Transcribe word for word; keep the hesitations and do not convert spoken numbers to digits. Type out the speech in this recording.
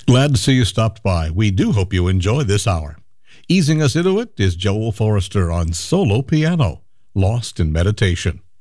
Glad to see you stopped by. We do hope you enjoy this hour. Easing us into it is Joel Forrester on solo piano, Lost in Meditation.